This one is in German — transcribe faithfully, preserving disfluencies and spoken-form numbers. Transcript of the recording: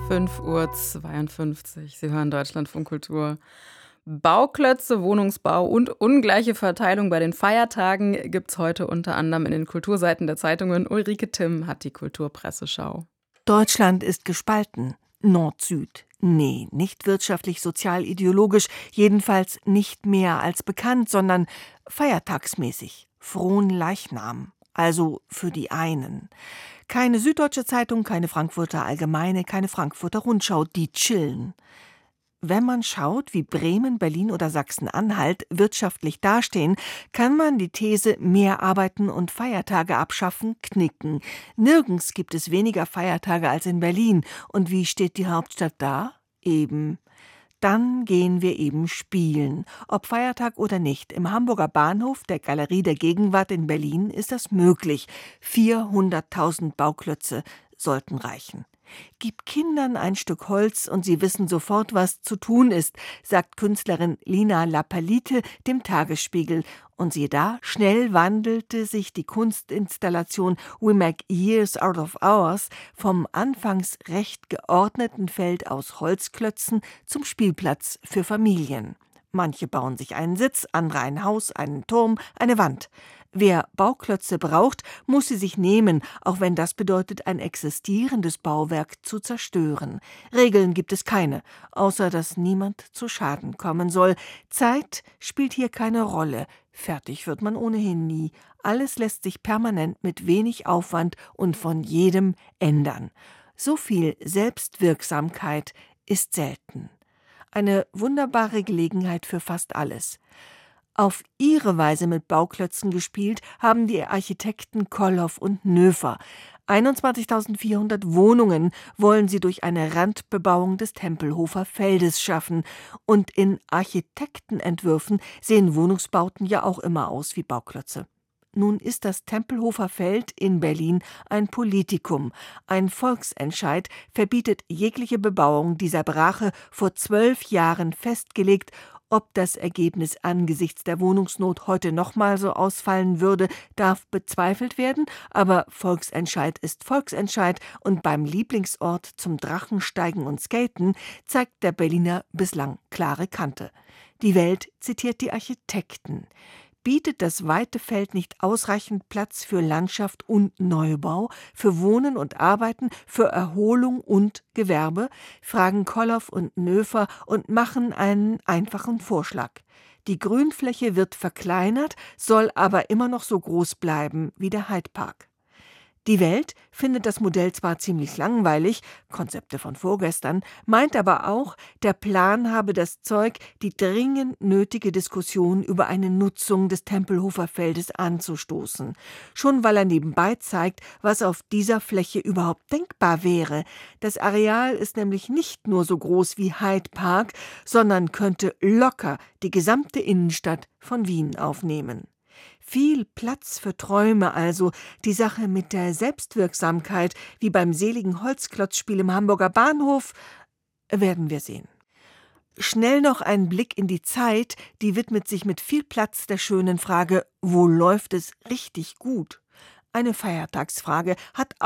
fünf Uhr zweiundfünfzig. Sie hören Deutschlandfunk Kultur. Bauklötze, Wohnungsbau und ungleiche Verteilung bei den Feiertagen gibt's heute unter anderem in den Kulturseiten der Zeitungen. Ulrike Timm hat die Kulturpresseschau. Deutschland ist gespalten. Nord-Süd. Nee, nicht wirtschaftlich, sozial, ideologisch, jedenfalls nicht mehr als bekannt, sondern feiertagsmäßig. Fronleichnam. Also für die einen. Keine Süddeutsche Zeitung, keine Frankfurter Allgemeine, keine Frankfurter Rundschau, die chillen. Wenn man schaut, wie Bremen, Berlin oder Sachsen-Anhalt wirtschaftlich dastehen, kann man die These mehr arbeiten und Feiertage abschaffen knicken. Nirgends gibt es weniger Feiertage als in Berlin. Und wie steht die Hauptstadt da? Eben. Dann gehen wir eben spielen. Ob Feiertag oder nicht. Im Hamburger Bahnhof, der Galerie der Gegenwart in Berlin, ist das möglich. vierhunderttausend Bauklötze sollten reichen. Gib Kindern ein Stück Holz und sie wissen sofort, was zu tun ist, sagt Künstlerin Lina Lapalite dem Tagesspiegel. Und siehe da, schnell wandelte sich die Kunstinstallation We Make Years Out of Hours vom anfangs recht geordneten Feld aus Holzklötzen zum Spielplatz für Familien. Manche bauen sich einen Sitz, andere ein Haus, einen Turm, eine Wand. Wer Bauklötze braucht, muss sie sich nehmen, auch wenn das bedeutet, ein existierendes Bauwerk zu zerstören. Regeln gibt es keine, außer dass niemand zu Schaden kommen soll. Zeit spielt hier keine Rolle. Fertig wird man ohnehin nie. Alles lässt sich permanent mit wenig Aufwand und von jedem ändern. So viel Selbstwirksamkeit ist selten. Eine wunderbare Gelegenheit für fast alles. Auf ihre Weise mit Bauklötzen gespielt haben die Architekten Kolloff und Noefer. einundzwanzigtausendvierhundert Wohnungen wollen sie durch eine Randbebauung des Tempelhofer Feldes schaffen. Und in Architektenentwürfen sehen Wohnungsbauten ja auch immer aus wie Bauklötze. Nun ist das Tempelhofer Feld in Berlin ein Politikum. Ein Volksentscheid verbietet jegliche Bebauung dieser Brache, vor zwölf Jahren festgelegt. Ob das Ergebnis angesichts der Wohnungsnot heute nochmal so ausfallen würde, darf bezweifelt werden, aber Volksentscheid ist Volksentscheid und beim Lieblingsort zum Drachensteigen und Skaten zeigt der Berliner bislang klare Kante. Die Welt zitiert die Architekten. Bietet das weite Feld nicht ausreichend Platz für Landschaft und Neubau, für Wohnen und Arbeiten, für Erholung und Gewerbe? Fragen Kolloff und Noefer und machen einen einfachen Vorschlag. Die Grünfläche wird verkleinert, soll aber immer noch so groß bleiben wie der Hyde Park. Die Welt findet das Modell zwar ziemlich langweilig, Konzepte von vorgestern, meint aber auch, der Plan habe das Zeug, die dringend nötige Diskussion über eine Nutzung des Tempelhofer Feldes anzustoßen. Schon weil er nebenbei zeigt, was auf dieser Fläche überhaupt denkbar wäre. Das Areal ist nämlich nicht nur so groß wie Hyde Park, sondern könnte locker die gesamte Innenstadt von Wien aufnehmen. Viel Platz für Träume also, die Sache mit der Selbstwirksamkeit, wie beim seligen Holzklotzspiel im Hamburger Bahnhof, werden wir sehen. Schnell noch ein Blick in die Zeit, die widmet sich mit viel Platz der schönen Frage, wo läuft es richtig gut? Eine Feiertagsfrage, hat